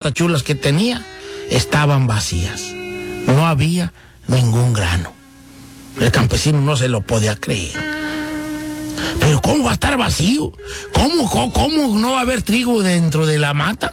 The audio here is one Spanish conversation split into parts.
cosas chulas que tenía estaban vacías. No había ningún grano. El campesino no se lo podía creer. Pero ¿cómo va a estar vacío? ¿Cómo no va a haber trigo dentro de la mata?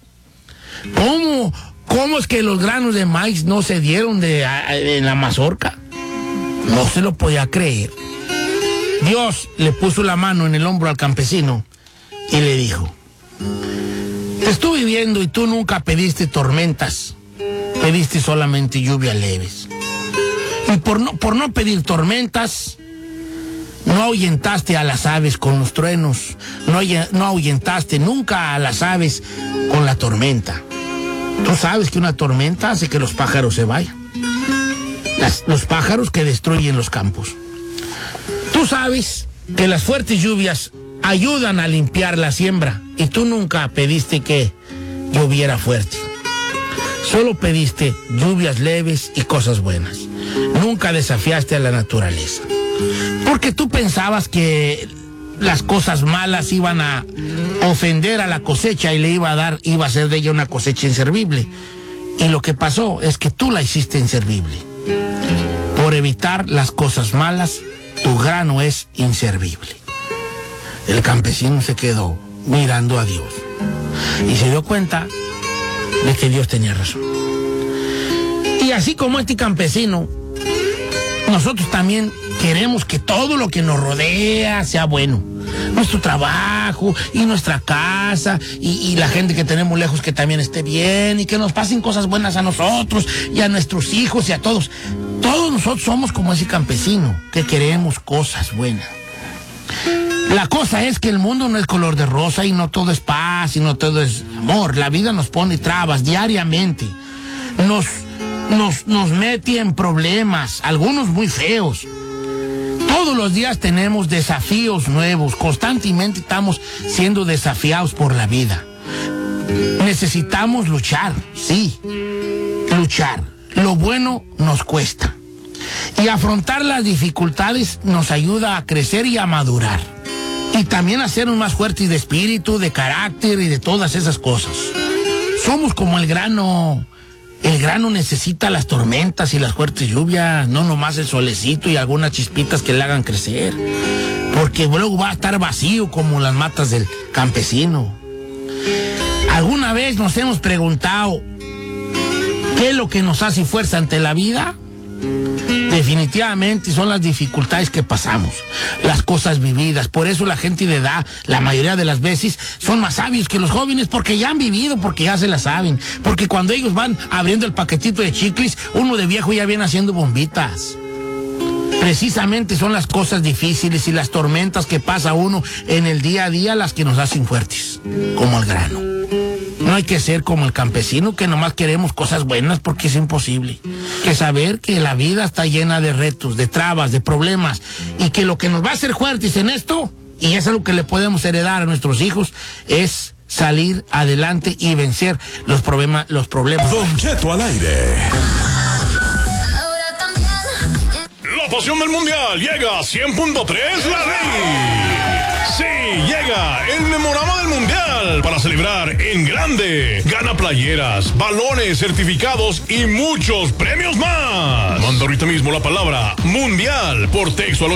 ¿Cómo es que los granos de maíz no se dieron en la mazorca? No se lo podía creer. Dios le puso la mano en el hombro al campesino y le dijo: te estuve viendo y tú nunca pediste tormentas, pediste solamente lluvias leves. Y por no pedir tormentas, no ahuyentaste a las aves con los truenos, no ahuyentaste nunca a las aves con la tormenta. Tú sabes que una tormenta hace que los pájaros se vayan. Los pájaros que destruyen los campos. Tú sabes que las fuertes lluvias ayudan a limpiar la siembra y tú nunca pediste que lloviera fuerte. Solo pediste lluvias leves y cosas buenas. Nunca desafiaste a la naturaleza. Porque tú pensabas que las cosas malas iban a ofender a la cosecha y iba a hacer de ella una cosecha inservible. Y lo que pasó es que tú la hiciste inservible. Por evitar las cosas malas, tu grano es inservible. El campesino se quedó mirando a Dios y se dio cuenta de que Dios tenía razón. Y así como este campesino, nosotros también queremos que todo lo que nos rodea sea bueno. Nuestro trabajo y nuestra casa y la gente que tenemos lejos que también esté bien y que nos pasen cosas buenas a nosotros y a nuestros hijos y a todos. Todos nosotros somos como ese campesino que queremos cosas buenas. La cosa es que el mundo no es color de rosa y no todo es paz y no todo es amor. La vida nos pone trabas diariamente. Nos mete en problemas, algunos muy feos. Todos los días tenemos desafíos nuevos, constantemente estamos siendo desafiados por la vida. Necesitamos luchar, sí, luchar. Lo bueno nos cuesta. Y afrontar las dificultades nos ayuda a crecer y a madurar. Y también a sernos más fuertes de espíritu, de carácter y de todas esas cosas. Somos como el grano. El grano necesita las tormentas y las fuertes lluvias, no nomás el solecito y algunas chispitas que le hagan crecer. Porque luego va a estar vacío como las matas del campesino. ¿Alguna vez nos hemos preguntado qué es lo que nos hace fuerza ante la vida? Definitivamente son las dificultades que pasamos, las cosas vividas. Por eso la gente de edad, la mayoría de las veces, son más sabios que los jóvenes, porque ya han vivido, porque ya se la saben. Porque cuando ellos van abriendo el paquetito de chicles, uno de viejo ya viene haciendo bombitas. Precisamente son las cosas difíciles y las tormentas que pasa uno en el día a día las que nos hacen fuertes, como el grano. No hay que ser como el campesino que nomás queremos cosas buenas porque es imposible. Que saber que la vida está llena de retos, de trabas, de problemas y que lo que nos va a hacer fuertes en esto, y eso es lo que le podemos heredar a nuestros hijos, es salir adelante y vencer los problemas. Don Cheto al aire. La pasión del mundial llega a 100.3 La Ley. Sí, llega el memorama del mundial para celebrar en grande. Gana playeras, balones, certificados y muchos premios más. Manda ahorita mismo la palabra mundial por texto al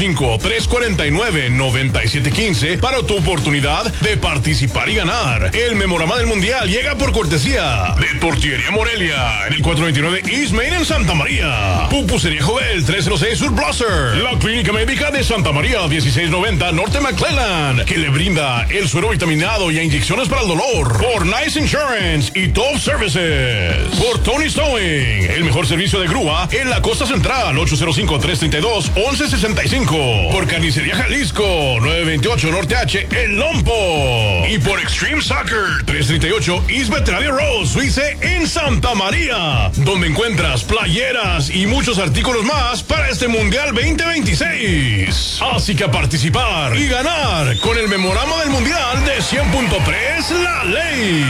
805-349-9715 para tu oportunidad de participar y ganar. El memorama del mundial llega por cortesía de Tortillería Morelia en el 429 East Main en Santa María. Pupusería Jovel 306 Sur Blosser. La Clínica Médica de Santa María 1690 Norte McLean, que le brinda el suero vitaminado y inyecciones para el dolor. Por Nice Insurance y Top Services. Por Tony Stowing, el mejor servicio de grúa en la costa central, 805-332-1165. Por Carnicería Jalisco, 928 Norte H, El Lompo. Y por Extreme Soccer, 338 East Veterinaria Road, Suize, en Santa María, donde encuentras playeras y muchos artículos más para este Mundial 2026. Así que a participar y ganar con el memorama del mundial de 100.3 La Ley.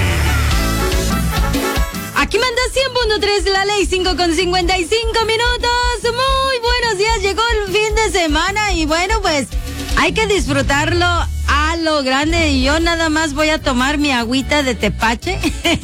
Aquí manda 100.3 La Ley, 5:55 minutos. Muy buenos días, llegó el fin de semana y bueno, pues hay que disfrutarlo a lo grande. Y yo nada más voy a tomar mi agüita de tepache